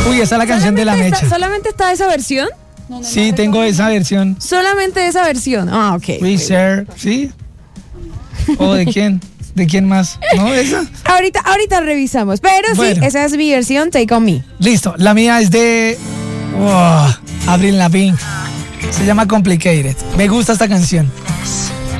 Uy, esa es la canción de La Mecha. ¿Solamente está esa versión? Sí, tengo esa versión. Solamente esa versión. Ah, ok. We Share, ¿sí? ¿O de quién? ¿De quién más? ¿No? ¿Esa? Ahorita revisamos. Pero Bueno. sí, esa es mi versión, Take On Me. Listo, la mía es de Avril Lavigne. Se llama Complicated. Me gusta esta canción.